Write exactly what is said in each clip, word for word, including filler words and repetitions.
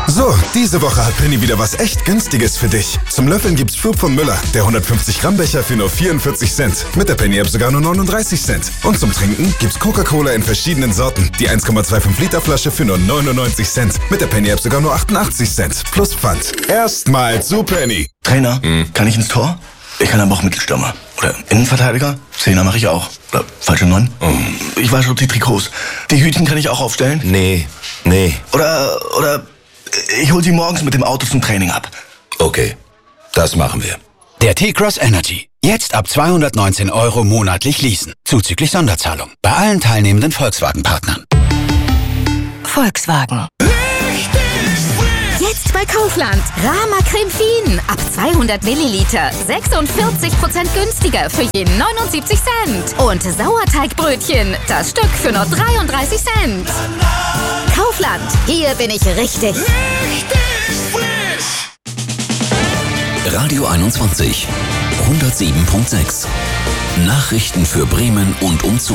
So, diese Woche hat Penny wieder was echt Günstiges für dich. Zum Löffeln gibt's Flug von Müller, der hundertfünfzig Gramm Becher für nur vierundvierzig Cent. Mit der Penny-App sogar nur neununddreißig Cent. Und zum Trinken gibt's Coca-Cola in verschiedenen Sorten. Die eins Komma fünfundzwanzig Liter Flasche für nur neunundneunzig Cent. Mit der Penny-App sogar nur achtundachtzig Cent. Plus Pfand. Erstmal zu Penny. Trainer, hm. kann ich ins Tor? Ich kann aber auch Mittelstürmer. Oder Innenverteidiger? Zehner mache ich auch. Oder falsche Neun? Oh. Ich weiß schon die Trikots. Die Hütchen kann ich auch aufstellen? Nee, nee. Oder, oder ich hol sie morgens mit dem Auto zum Training ab. Okay, das machen wir. Der T-Cross Energy. Jetzt ab zweihundertneunzehn Euro monatlich leasen. Zuzüglich Sonderzahlung. Bei allen teilnehmenden Volkswagen-Partnern. Volkswagen. Jetzt bei Kaufland. Rama Creme Fien. Ab zweihundert Milliliter. sechsundvierzig Prozent günstiger für jeden neunundsiebzig Cent. Und Sauerteigbrötchen. Das Stück für nur dreiunddreißig Cent. Kaufland. Hier bin ich richtig. Richtig frisch. Radio einundzwanzig. hundertsieben Komma sechs. Nachrichten für Bremen und umzu.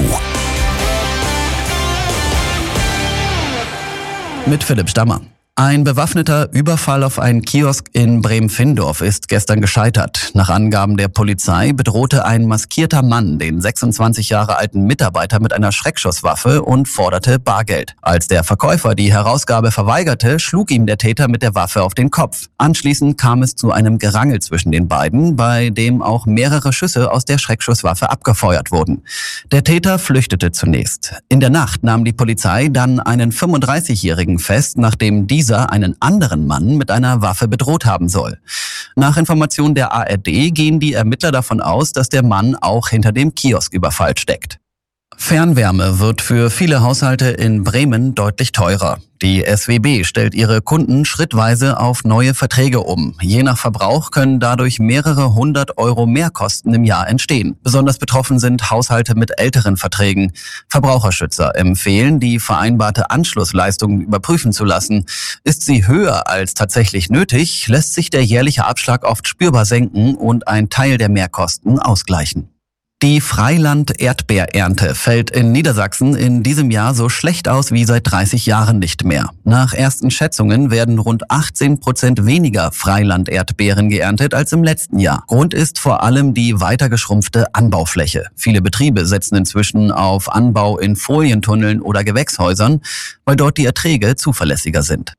Mit Philipp Stammer. Ein bewaffneter Überfall auf einen Kiosk in Bremen-Findorf ist gestern gescheitert. Nach Angaben der Polizei bedrohte ein maskierter Mann den sechsundzwanzig Jahre alten Mitarbeiter mit einer Schreckschusswaffe und forderte Bargeld. Als der Verkäufer die Herausgabe verweigerte, schlug ihm der Täter mit der Waffe auf den Kopf. Anschließend kam es zu einem Gerangel zwischen den beiden, bei dem auch mehrere Schüsse aus der Schreckschusswaffe abgefeuert wurden. Der Täter flüchtete zunächst. In der Nacht nahm die Polizei dann einen fünfunddreißigjährigen fest, nachdem dieser einen anderen Mann mit einer Waffe bedroht haben soll. Nach Informationen der A R D gehen die Ermittler davon aus, dass der Mann auch hinter dem Kiosküberfall steckt. Fernwärme wird für viele Haushalte in Bremen deutlich teurer. Die S W B stellt ihre Kunden schrittweise auf neue Verträge um. Je nach Verbrauch können dadurch mehrere hundert Euro Mehrkosten im Jahr entstehen. Besonders betroffen sind Haushalte mit älteren Verträgen. Verbraucherschützer empfehlen, die vereinbarte Anschlussleistung überprüfen zu lassen. Ist sie höher als tatsächlich nötig, lässt sich der jährliche Abschlag oft spürbar senken und ein Teil der Mehrkosten ausgleichen. Die Freiland-Erdbeerernte fällt in Niedersachsen in diesem Jahr so schlecht aus wie seit dreißig Jahren nicht mehr. Nach ersten Schätzungen werden rund achtzehn Prozent weniger Freiland-Erdbeeren geerntet als im letzten Jahr. Grund ist vor allem die weiter geschrumpfte Anbaufläche. Viele Betriebe setzen inzwischen auf Anbau in Folientunneln oder Gewächshäusern, weil dort die Erträge zuverlässiger sind.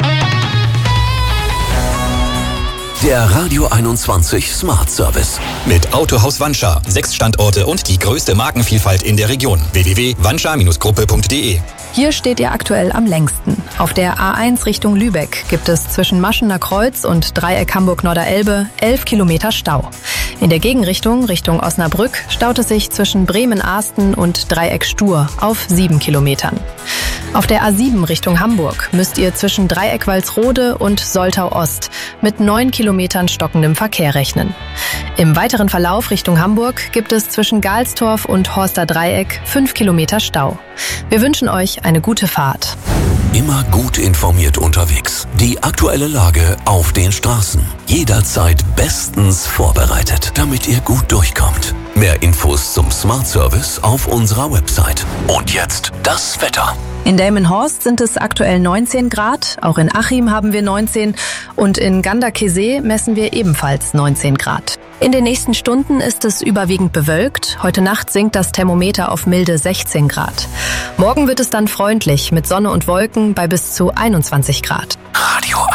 Der Radio einundzwanzig Smart Service. Mit Autohaus Wanscha. Sechs Standorte und die größte Markenvielfalt in der Region. w w w punkt wanscha Gruppe punkt de. Hier steht ihr aktuell am längsten. Auf der A eins Richtung Lübeck gibt es zwischen Maschener Kreuz und Dreieck Hamburg-Norderelbe elf Kilometer Stau. In der Gegenrichtung, Richtung Osnabrück, staut es sich zwischen Bremen-Ahsten und Dreieck Stur auf sieben Kilometern. Auf der A sieben Richtung Hamburg müsst ihr zwischen Dreieck Walsrode und Soltau Ost mit neun Kilometern stockendem Verkehr rechnen. Im weiteren Verlauf Richtung Hamburg gibt es zwischen Galstorf und Horster Dreieck fünf Kilometer Stau. Wir wünschen euch eine gute Fahrt. Immer gut informiert unterwegs. Die aktuelle Lage auf den Straßen. Jederzeit bestens vorbereitet, damit ihr gut durchkommt. Mehr Infos zum Smart Service auf unserer Website. Und jetzt das Wetter. In Delmenhorst sind es aktuell neunzehn Grad, auch in Achim haben wir neunzehn und in Ganderkesee messen wir ebenfalls neunzehn Grad. In den nächsten Stunden ist es überwiegend bewölkt. Heute Nacht sinkt das Thermometer auf milde sechzehn Grad. Morgen wird es dann freundlich mit Sonne und Wolken bei bis zu einundzwanzig Grad.